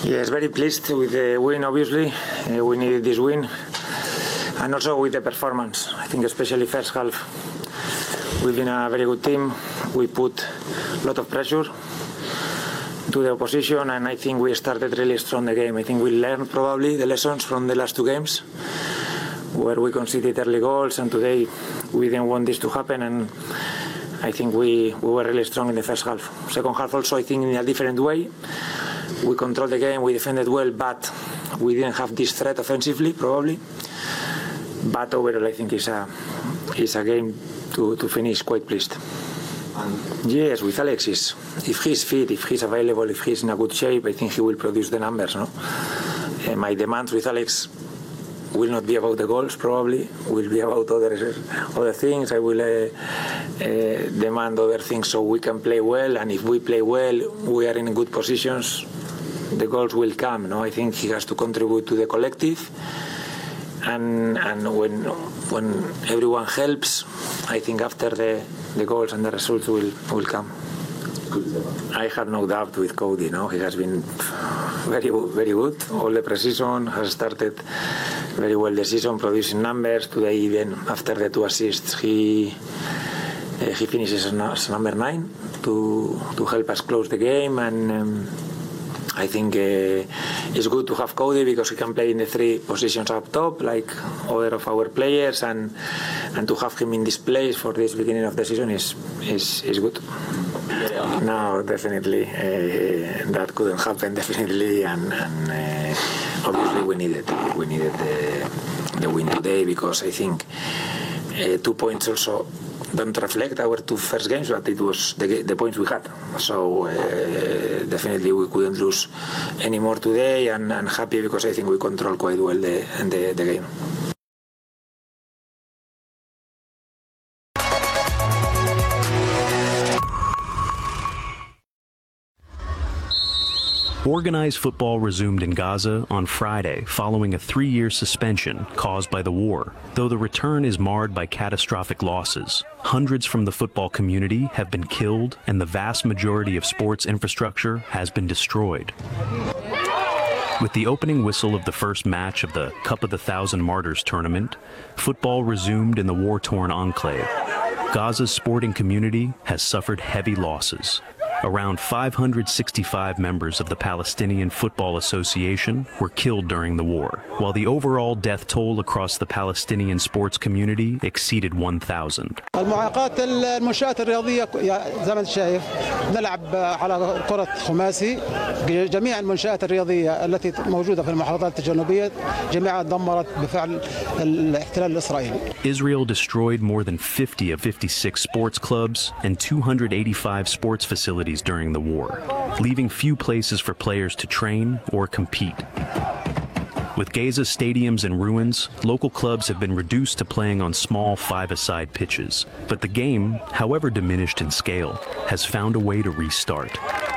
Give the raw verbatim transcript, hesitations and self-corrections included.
Yes, very pleased with the win, obviously. Uh, we needed this win. And also with the performance. I think especially first half, we've been a very good team. We put a lot of pressure to the opposition, and I think we started really strong the game. I think we learned probably the lessons from the last two games, where we conceded early goals, and today we didn't want this to happen, and I think we, we were really strong in the first half. Second half also, I think in a different way. We controlled the game, we defended well, but we didn't have this threat offensively, probably. But overall, I think it's a, it's a game to, to finish quite pleased. And yes, with Alexis, if he's fit, if he's available, if he's in a good shape, I think he will produce the numbers. No? Uh, my demands with Alex will not be about the goals, probably. Will be about other other things. I will uh, uh, demand other things so we can play well. And if we play well, we are in good positions. The goals will come. No, I think he has to contribute to the collective. And and when when everyone helps, I think after the the goals and the results will will come. I have no doubt with Cody. No, he has been very very good. All the pre-season has started very well the season, producing numbers. Today, even after the two assists, he uh, he finishes as number nine to to help us close the game. And um, I think uh, it's good to have Cody because he can play in the three positions up top, like other of our players, and and to have him in this place for this beginning of the season is is is good. No, definitely uh, that couldn't happen. Definitely, and, and uh, obviously we needed we needed the, the win today because I think uh, two points also don't reflect our two first games, but it was the, the points we had. So uh, definitely we couldn't lose any more today, and, and happy because I think we controlled quite well the the, the game. Organized football resumed in Gaza on Friday following a three-year suspension caused by the war. Though the return is marred by catastrophic losses, hundreds from the football community have been killed and the vast majority of sports infrastructure has been destroyed. With the opening whistle of the first match of the Cup of the Thousand Martyrs tournament, football resumed in the war-torn enclave. Gaza's sporting community has suffered heavy losses. Around five hundred sixty-five members of the Palestinian Football Association were killed during the war, while the overall death toll across the Palestinian sports community exceeded one thousand. المعاقات المنشآت الرياضية زي ما انت شايف نلعب على كرة خماسي. جميع المنشآت الرياضية التي موجودة في المحافظات الجنوبية جميعها دمرت بفعل الاحتلال الإسرائيلي. Israel destroyed more than fifty of fifty-six sports clubs and two hundred eighty-five sports facilities during the war, leaving few places for players to train or compete. With Gaza's stadiums in ruins, local clubs have been reduced to playing on small five-a-side pitches. But the game, however diminished in scale, has found a way to restart.